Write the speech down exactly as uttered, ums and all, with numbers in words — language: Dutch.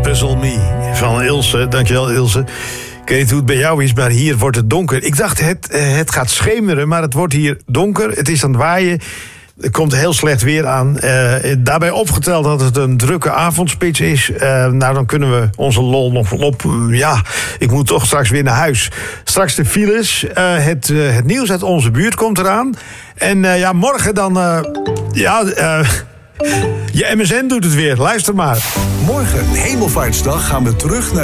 Puzzle Me van Ilse. Dankjewel, Ilse. Ik weet niet hoe het bij jou is, maar hier wordt het donker. Ik dacht, het, het gaat schemeren, maar het wordt hier donker. Het is aan het waaien. Er komt heel slecht weer aan. Uh, daarbij opgeteld dat het een drukke avondspits is. Uh, nou, dan kunnen we onze lol nog op. Uh, ja, ik moet toch straks weer naar huis. Straks de files. Uh, het, uh, het nieuws uit onze buurt komt eraan. En uh, ja, morgen dan... Uh, ja... Uh, je M S N doet het weer. Luister maar. Morgen, Hemelvaartsdag, gaan we terug naar